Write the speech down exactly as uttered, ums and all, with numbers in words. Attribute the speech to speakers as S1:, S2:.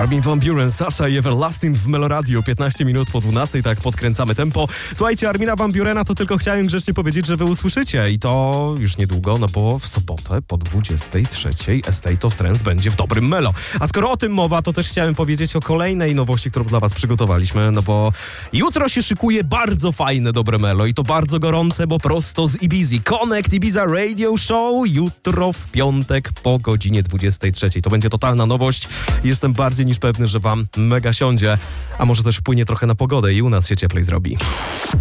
S1: Armin van Buuren, Sasha i Everlasting w Meloradio. piętnaście minut po dwunastej, tak podkręcamy tempo. Słuchajcie, Armina van Buurena to tylko chciałem grzecznie powiedzieć, że wy usłyszycie i to już niedługo, no bo w sobotę po dwudziestej trzeciej Estate of Trance będzie w dobrym Melo. A skoro o tym mowa, to też chciałem powiedzieć o kolejnej nowości, którą dla was przygotowaliśmy, no bo jutro się szykuje bardzo fajne dobre Melo i to bardzo gorące, bo prosto z Ibizy. Connect Ibiza Radio Show jutro w piątek po godzinie dwudziestej trzeciej. To będzie totalna nowość. Jestem bardziej niż pewny, że wam mega siądzie, a może też wpłynie trochę na pogodę i u nas się cieplej zrobi.